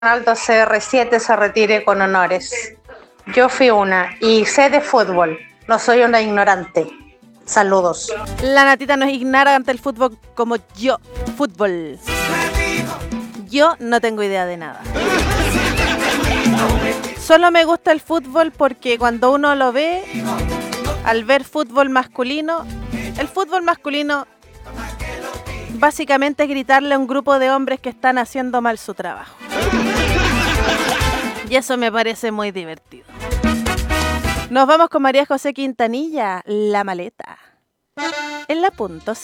Ronaldo CR7 se retire con honores. Yo fui una y sé de fútbol, no soy una ignorante. Saludos. La Natita no es ignorante el fútbol como yo. Fútbol. Yo no tengo idea de nada. Solo me gusta el fútbol porque cuando uno lo ve, al ver fútbol masculino, el fútbol masculino básicamente es gritarle a un grupo de hombres que están haciendo mal su trabajo. Y eso me parece muy divertido. Nos vamos con María José Quintanilla, La Maleta. En la punto